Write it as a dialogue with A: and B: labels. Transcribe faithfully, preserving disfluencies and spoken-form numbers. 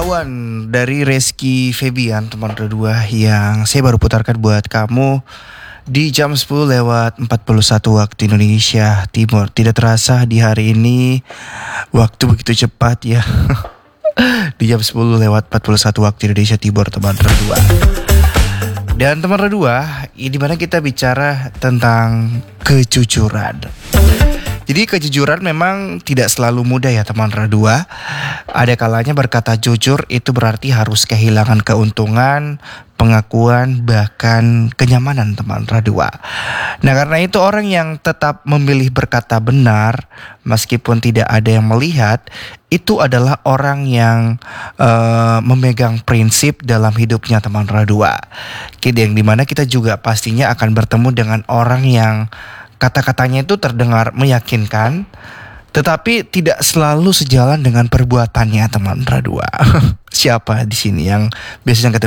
A: Ketahuan dari Rizky Febian, teman kedua yang saya baru putarkan buat kamu di jam sepuluh lewat empat puluh satu waktu Indonesia Timur. Tidak terasa di hari ini waktu begitu cepat ya. Di jam sepuluh lewat empat puluh satu waktu Indonesia Timur, teman kedua. Dan teman kedua, ini dimana kita bicara tentang kejujuran. Jadi kejujuran memang tidak selalu mudah ya teman redua. Ada kalanya berkata jujur itu berarti harus kehilangan keuntungan, pengakuan, bahkan kenyamanan teman redua. Nah karena itu orang yang tetap memilih berkata benar meskipun tidak ada yang melihat, itu adalah orang yang uh, memegang prinsip dalam hidupnya teman redua. Jadi yang dimana kita juga pastinya akan bertemu dengan orang yang kata-katanya itu terdengar meyakinkan, tetapi tidak selalu sejalan dengan perbuatannya teman redua. Siapa di sini yang biasanya ketemu